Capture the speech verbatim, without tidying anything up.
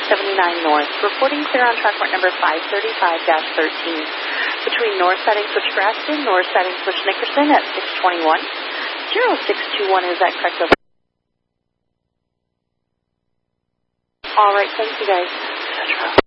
seventy-nine North. Reporting clear on track mark number five thirty-five dash thirteen. Between north siding switch Grafton, north siding switch Nickerson at six twenty-one. zero six two one, is that correct? Over. All right, thank you guys.